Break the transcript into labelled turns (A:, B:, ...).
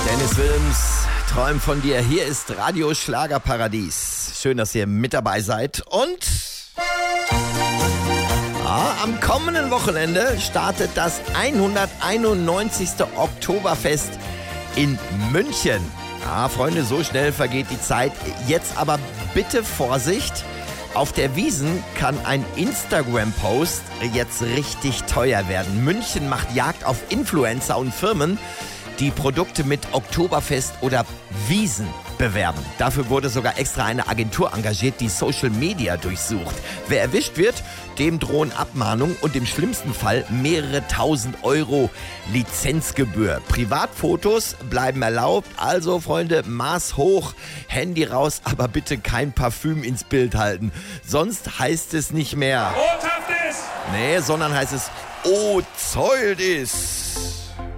A: Dennis Wilms, träum von dir. Hier ist Radio Schlagerparadies. Schön, dass ihr mit dabei seid. Und am kommenden Wochenende startet das 191. Oktoberfest in München. Freunde, so schnell vergeht die Zeit. Jetzt aber bitte Vorsicht. Auf der Wiesn kann ein Instagram-Post jetzt richtig teuer werden. München macht Jagd auf Influencer und Firmen, die Produkte mit Oktoberfest oder Wiesn bewerben. Dafür wurde sogar extra eine Agentur engagiert, die Social Media durchsucht. Wer erwischt wird, dem drohen Abmahnungen und im schlimmsten Fall mehrere tausend Euro Lizenzgebühr. Privatfotos bleiben erlaubt, also Freunde, Maß hoch, Handy raus, aber bitte kein Parfüm ins Bild halten. Sonst heißt es nicht mehr
B: Rothaft ist!
A: Nee, sondern heißt es O Zoldis.